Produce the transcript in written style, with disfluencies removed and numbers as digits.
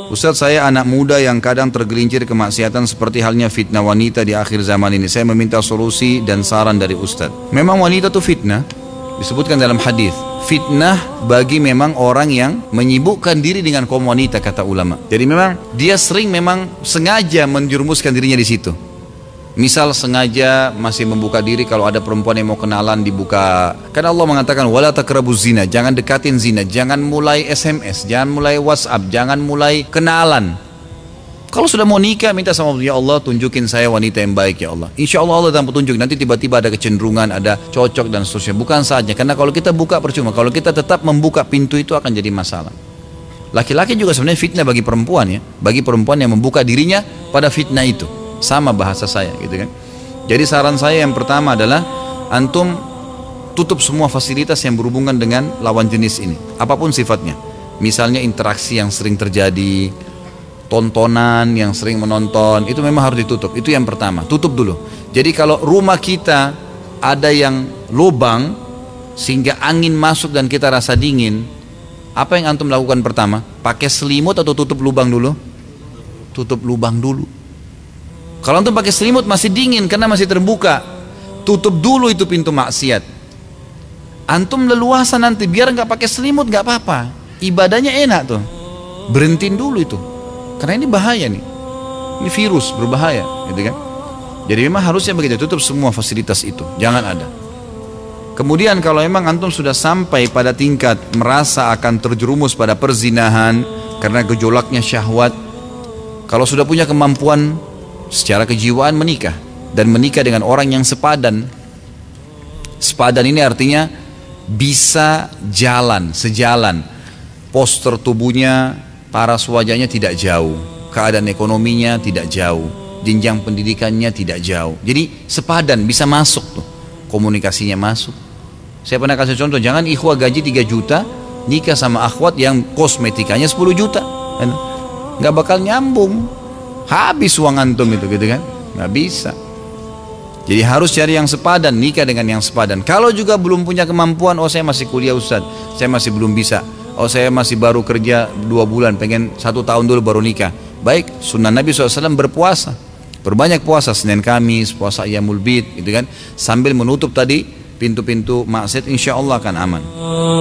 Ustaz, saya anak muda yang kadang tergelincir kemaksiatan seperti halnya fitnah wanita di akhir zaman ini. Saya meminta solusi dan saran dari Ustaz. Memang wanita itu fitnah, disebutkan dalam hadis. Fitnah bagi memang orang yang menyibukkan diri dengan kaum wanita, kata ulama. Jadi memang dia sering memang sengaja menjerumuskan dirinya di situ. Misal sengaja masih membuka diri kalau ada perempuan yang mau kenalan dibuka. Karena Allah mengatakan wala taqrabuz zina, jangan dekatin zina, jangan mulai SMS, jangan mulai WhatsApp, jangan mulai kenalan. Kalau sudah mau nikah minta sama Allah, ya Allah tunjukin saya wanita yang baik ya Allah. Insya Allah Allah akan petunjuk. Nanti tiba-tiba ada kecenderungan, ada cocok dan seterusnya. Bukan saja, karena kalau kita buka percuma. Kalau kita tetap membuka pintu itu akan jadi masalah. Laki-laki juga sebenarnya fitnah bagi perempuan ya, bagi perempuan yang membuka dirinya pada fitnah itu. Sama bahasa saya gitu kan. Jadi saran saya yang pertama adalah antum tutup semua fasilitas yang berhubungan dengan lawan jenis ini, apapun sifatnya. Misalnya interaksi yang sering terjadi, tontonan yang sering menonton, itu memang harus ditutup. Itu yang pertama, tutup dulu. Jadi kalau rumah kita ada yang lubang sehingga angin masuk dan kita rasa dingin, apa yang antum lakukan pertama? Pakai selimut atau tutup lubang dulu? Tutup lubang dulu. Kalau antum pakai selimut masih dingin karena masih terbuka, tutup dulu itu pintu maksiat. Antum leluasa nanti, biar nggak pakai selimut nggak apa-apa, ibadahnya enak tuh. Berhentiin dulu itu, karena ini bahaya nih, ini virus berbahaya, gitu kan? Jadi memang harusnya begitu, tutup semua fasilitas itu, jangan ada. Kemudian kalau memang antum sudah sampai pada tingkat merasa akan terjerumus pada perzinahan karena gejolaknya syahwat, kalau sudah punya kemampuan secara kejiwaan menikah, dan menikah dengan orang yang sepadan. Sepadan ini artinya bisa jalan, sejalan, postur tubuhnya, paras wajahnya tidak jauh, keadaan ekonominya tidak jauh, jenjang pendidikannya tidak jauh. Jadi sepadan, bisa masuk tuh, komunikasinya masuk. Saya pernah kasih contoh, jangan ikhwah gaji 3 juta nikah sama akhwat yang kosmetikanya 10 juta, nggak bakal nyambung. Habis uang antum itu gitu kan, nggak bisa. Jadi harus cari yang sepadan, nikah dengan yang sepadan. Kalau juga belum punya kemampuan, oh saya masih kuliah Ustaz, saya masih belum bisa, oh saya masih baru kerja 2 bulan, pengen 1 tahun dulu baru nikah. Baik, sunnah Nabi SAW berpuasa, berbanyak puasa, Senin Kamis, puasa Ayyamul Bid gitu kan, sambil menutup tadi pintu-pintu maksiat, insya Allah akan aman.